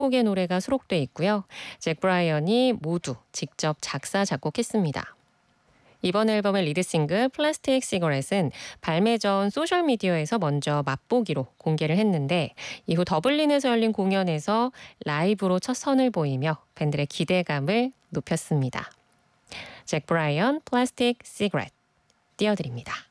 곡의 노래가 수록돼 있고요. 잭 브라이언이 모두 직접 작사, 작곡했습니다. 이번 앨범의 리드 싱글 플라스틱 시거렛은 발매 전 소셜미디어에서 먼저 맛보기로 공개를 했는데 이후 더블린에서 열린 공연에서 라이브로 첫 선을 보이며 팬들의 기대감을 높였습니다. 잭 브라이언 플라스틱 시거렛 띄워드립니다.